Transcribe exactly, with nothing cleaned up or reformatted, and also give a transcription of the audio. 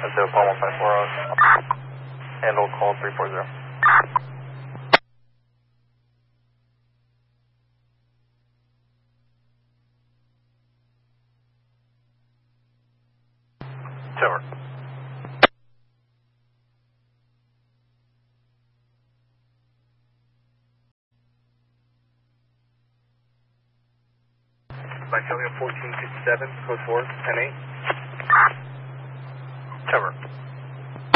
That's the Palm one five four zero. Handle call three four zero. Tower. Visalia fourteen fifty-seven, code four, ten eight.